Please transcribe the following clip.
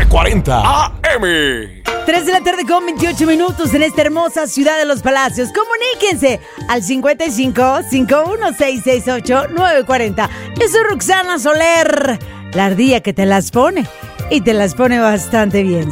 940 AM. 3 de la tarde con 28 minutos en esta hermosa ciudad de Los Palacios. Comuníquense al 55 51668 940. Yo soy Roxana Soler, la ardilla que te las pone y te las pone bastante bien.